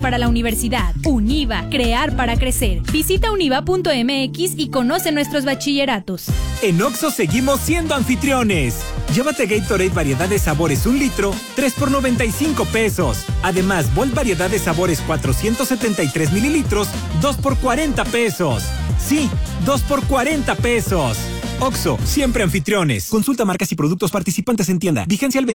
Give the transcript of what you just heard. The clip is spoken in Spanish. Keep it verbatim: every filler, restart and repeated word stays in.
para la universidad. UNIVA, crear para crecer. Visita univa punto m x y conoce nuestros bachilleratos. En Oxxo seguimos siendo anfitriones. Llévate Gatorade variedad de sabores un litro, tres por noventa y cinco pesos. Además, Volt variedad de sabores cuatrocientos setenta y tres mililitros, dos por cuarenta pesos. Sí, dos por cuarenta pesos. Oxxo, siempre anfitriones. Consulta marcas y productos participantes en tienda. Vigencia el